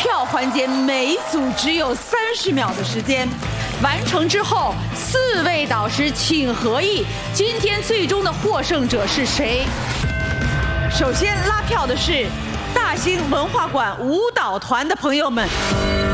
票环节每一组只有30秒的时间，完成之后4位导师请合议，今天最终的获胜者是谁？首先拉票的是大兴文化馆舞蹈团的朋友们。